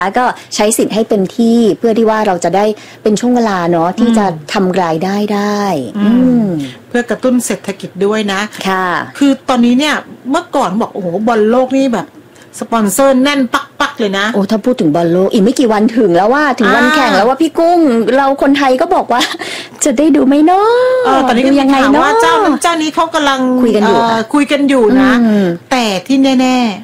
ก็ใช้สิทธิ์ให้เต็มที่เพื่อที่ว่าเราจะได้เป็นช่วงเวลาเนาะที่จะทำรายได้เพื่อกระตุ้นเศรษฐกิจด้วยนะค่ะคือตอนนี้เนี่ยเมื่อก่อนบอกโอ้โหบอลโลกนี่แบบสปอนเซอร์แน่นปักเลยนะโอ้ถ้าพูดถึงบอลโลกอีกไม่กี่วันถึงแล้วว่าถึงวันแข่งแล้วว่าพี่กุ้งเราคนไทยก็บอกว่าจะได้ดูไหมเนาะตอนนี้ก็ยังไงเนาะว่าเจ้านี้เขากำลังคุยกันอยู่นะแต่ที่แน่ๆ